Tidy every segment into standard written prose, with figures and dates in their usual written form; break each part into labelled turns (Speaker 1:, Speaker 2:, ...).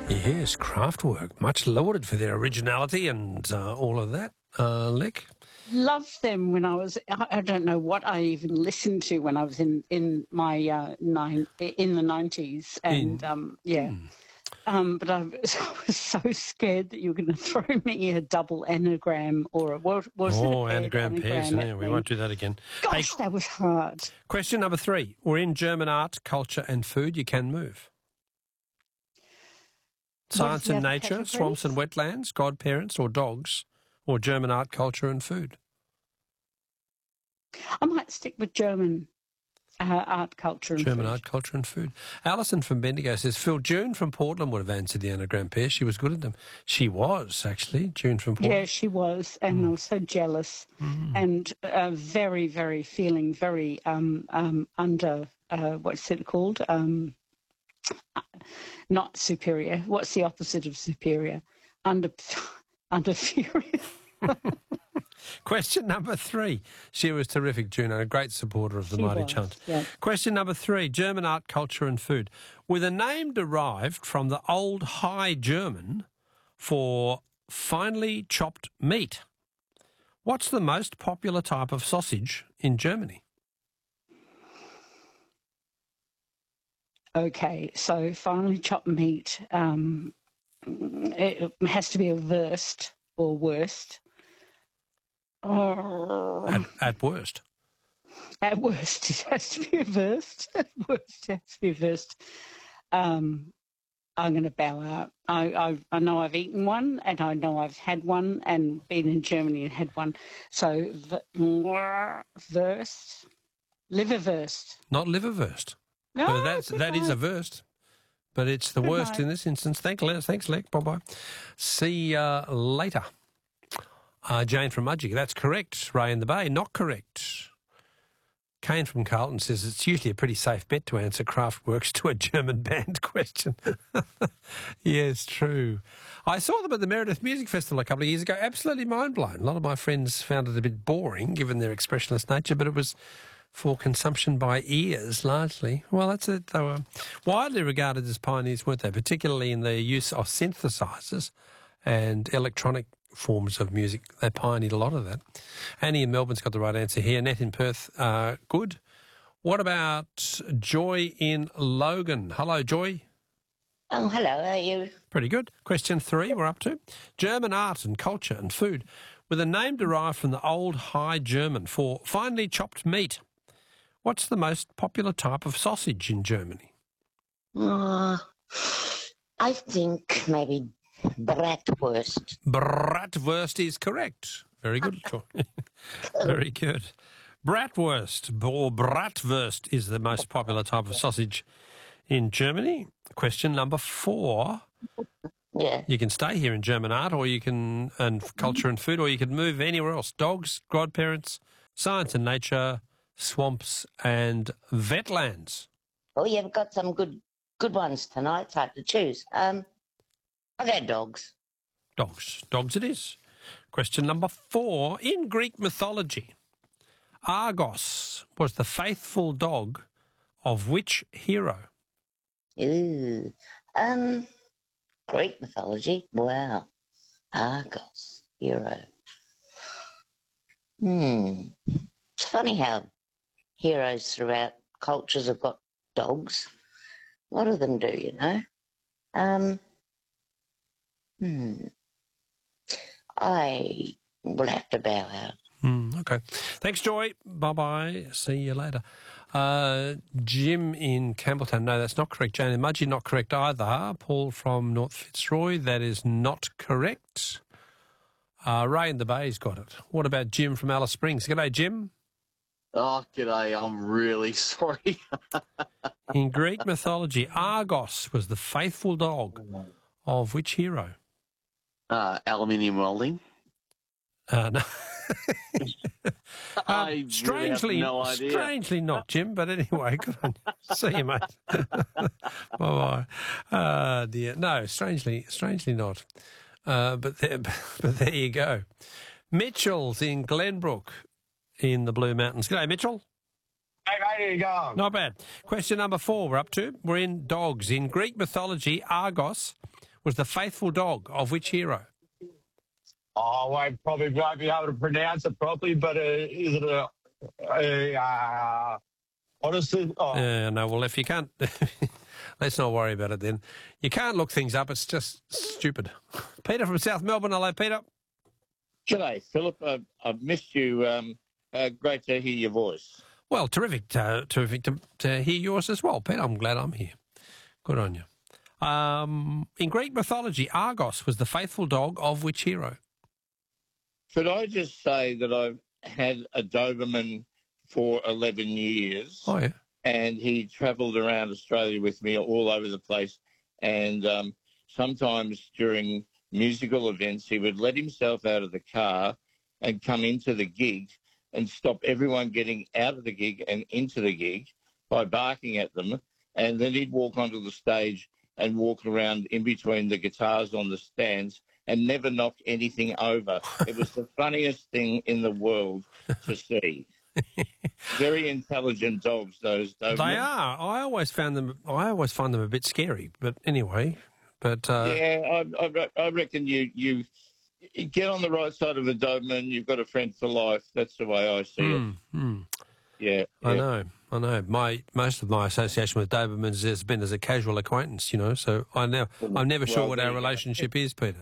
Speaker 1: Yes, Kraftwerk, much lauded for their originality and all of that. Lick?
Speaker 2: Loved them when I was. I don't know what I even listened to when I was in my in the 90s, and but I was so scared that you were going to throw me a double anagram or a what was it?
Speaker 1: Anagram pairs. Yeah, we won't do that again.
Speaker 2: Gosh, that was hard.
Speaker 1: Question number 3. We're in German art, culture and food. You can move. Science and nature, swamps and wetlands, godparents or dogs, or German art, culture and food.
Speaker 2: I might stick with German art, culture and
Speaker 1: German
Speaker 2: food.
Speaker 1: art, culture and food. Alison from Bendigo says, Phil, June from Portland would have answered the anagram pair. She was good at them. She was, actually, June from Portland.
Speaker 2: Yeah, she was, and I was so jealous and very, very feeling very under, what's it called? Not superior. What's the opposite of superior? Under furious.
Speaker 1: Question number 3. She was terrific, June, and a great supporter of the Mighty Chunt.
Speaker 2: Yeah.
Speaker 1: Question number 3. German art, culture and food. With a name derived from the Old High German for finely chopped meat. What's the most popular type of sausage in Germany?
Speaker 2: Okay, so finely chopped meat, it has to be a Wurst or worst.
Speaker 1: At worst.
Speaker 2: At worst, it has to be a Wurst. At worst, it has to be a Wurst. I'm going to bow out. I know I've eaten one, and I know I've had one, and been in Germany and had one. So, Wurst, liverwurst.
Speaker 1: Not liverwurst.
Speaker 2: No,
Speaker 1: Well, that is a Wurst, but it's the worst in this instance. Thanks, Leck. Bye-bye. See you later. Jane from Mudgee, that's correct. Ray in the Bay, not correct. Kane from Carlton says it's usually a pretty safe bet to answer Kraftwerks to a German band question. Yes, true. I saw them at the Meredith Music Festival a couple of years ago. Absolutely mind-blown. A lot of my friends found it a bit boring, given their expressionless nature, but it was for consumption by ears, largely. Well, that's it. They were widely regarded as pioneers, weren't they? Particularly in the use of synthesizers and electronic forms of music. They pioneered a lot of that. Annie in Melbourne's got the right answer here. Net in Perth, good. What about Joy in Logan? Hello, Joy.
Speaker 3: Oh, hello, how are you?
Speaker 1: Pretty good. Question 3 we're up to. German art and culture and food, with a name derived from the Old High German for finely chopped meat. What's the most popular type of sausage in Germany?
Speaker 3: I think maybe Bratwurst.
Speaker 1: Bratwurst is correct. Very good. Very good. Bratwurst or Bratwurst is the most popular type of sausage in Germany. Question number 4.
Speaker 3: Yeah.
Speaker 1: You can stay here in German art, or you can, and culture and food, or you can move anywhere else. Dogs, godparents, science and nature, swamps and wetlands.
Speaker 3: Oh, you've got some good ones tonight. It's hard to choose. I've had dogs.
Speaker 1: Dogs it is. Question number 4. In Greek mythology, Argos was the faithful dog of which hero?
Speaker 3: Ooh. Greek mythology. Wow. Argos, hero. It's funny how heroes throughout cultures have got dogs. A lot of them do, you know. I will have to bow out.
Speaker 1: Okay. Thanks, Joy. Bye-bye. See you later. Jim in Campbelltown. No, that's not correct. Jane and Mudgee, not correct either. Paul from North Fitzroy, that is not correct. Ray in the Bay's got it. What about Jim from Alice Springs? G'day, Jim.
Speaker 4: Oh, g'day. I'm really sorry.
Speaker 1: In Greek mythology, Argos was the faithful dog of which hero?
Speaker 4: Aluminium welding.
Speaker 1: No.
Speaker 4: Strangely, really have no idea.
Speaker 1: Strangely not, Jim, but anyway, good on you. See you, mate. Bye-bye. Dear. No, strangely not. But there you go. Mitchell's in Glenbrook in the Blue Mountains. G'day, Mitchell.
Speaker 5: Hey, mate, how you going?
Speaker 1: Not bad. Question number 4 we're up to. We're in dogs. In Greek mythology, Argos was the faithful dog of which hero?
Speaker 5: Oh, I probably won't be able to pronounce it properly, but is it what is it? Oh.
Speaker 1: No, well, if you can't, let's not worry about it then. You can't look things up. It's just stupid. Peter from South Melbourne. Hello, Peter.
Speaker 6: G'day, Philip. I've missed you. Great to hear your voice.
Speaker 1: Well, terrific to hear yours as well, Peter. I'm glad I'm here. Good on you. In Greek mythology, Argos was the faithful dog of which hero?
Speaker 6: Could I just say that I've had a Doberman for 11 years.
Speaker 1: Oh, yeah.
Speaker 6: And he travelled around Australia with me all over the place. And sometimes during musical events, he would let himself out of the car and come into the gig and stop everyone getting out of the gig and into the gig by barking at them. And then he'd walk onto the stage and walk around in between the guitars on the stands and never knock anything over. It was the funniest thing in the world to see. Very intelligent dogs, those Dobermans.
Speaker 1: They are. I always find them a bit scary. But anyway,
Speaker 6: yeah, I reckon you get on the right side of a Doberman. You've got a friend for life. That's the way I see it. Yeah,
Speaker 1: I know. Most of my association with Dobermans has been as a casual acquaintance, you know. So I'm never sure what our relationship is, Peter.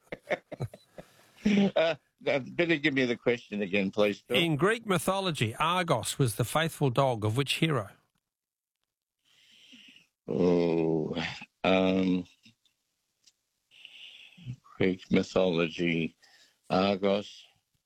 Speaker 6: Better give me the question again, please, Phil.
Speaker 1: In Greek mythology, Argos was the faithful dog of which hero?
Speaker 6: Oh, Greek mythology, Argos.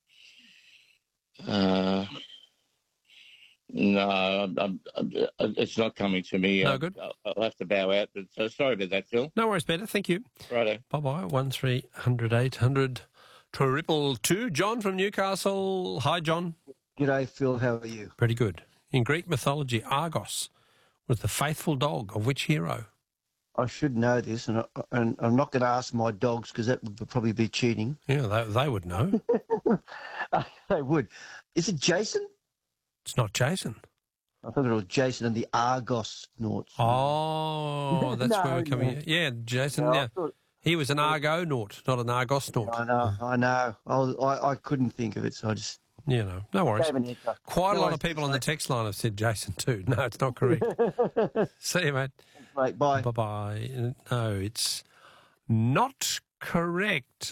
Speaker 6: No, it's not coming to me.
Speaker 1: No good.
Speaker 6: I'll have to bow out. But sorry about that, Phil.
Speaker 1: No worries, Peter. Thank you.
Speaker 6: Righto.
Speaker 1: Bye-bye. 1300 800 222. John from Newcastle. Hi, John.
Speaker 7: G'day, Phil. How are you?
Speaker 1: Pretty good. In Greek mythology, Argos was the faithful dog of which hero?
Speaker 7: I should know this, and I'm not going to ask my dogs because that would probably be cheating.
Speaker 1: Yeah, they would know.
Speaker 7: They would. Is it Jason?
Speaker 1: It's not Jason.
Speaker 7: I thought it was Jason and the Argos Nauts.
Speaker 1: Oh, that's where we're coming in. Yeah, Jason, yeah. He was an Argonaut, not an Argosnaut.
Speaker 7: I know. I couldn't think of it, so I just...
Speaker 1: You know, no worries. Quite a lot of people on the text line have said Jason too. No, it's not correct. See you, mate.
Speaker 7: Mate, bye.
Speaker 1: Bye-bye. No, it's not correct.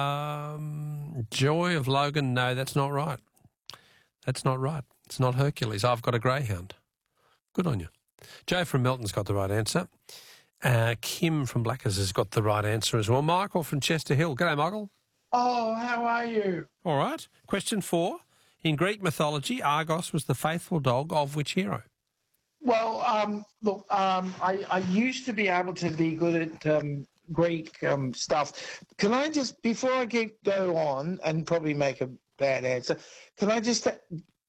Speaker 1: Joy of Logan, no, that's not right. That's not right. It's not Hercules. I've got a greyhound. Good on you. Joe from Melton's got the right answer. Kim from Blackers has got the right answer as well. Michael from Chester Hill. G'day, Michael.
Speaker 5: Oh, how are you?
Speaker 1: All right. Question 4. In Greek mythology, Argos was the faithful dog of which hero?
Speaker 5: Well, look, I used to be able to be good at Greek stuff. Can I just, before I go on and probably make a bad answer, can I just